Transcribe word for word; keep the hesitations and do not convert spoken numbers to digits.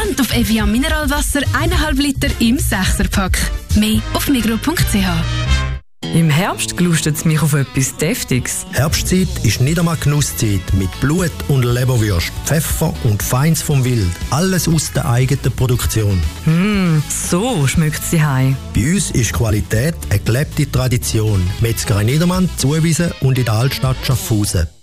Gespannt auf Evian Mineralwasser eineinhalb Liter im Sechserpack. Mehr auf migros punkt c h. Im Herbst gelustet es mich auf etwas Deftiges. Herbstzeit ist nicht einmal Genusszeit mit Blut und Leberwürst, Pfeffer und Feins vom Wild. Alles aus der eigenen Produktion. Mm, so schmeckt sie heim. Bei uns ist Qualität eine gelebte Tradition. Metzgerei Niedermann, Zuwiesen und in der Altstadt Schaffhausen.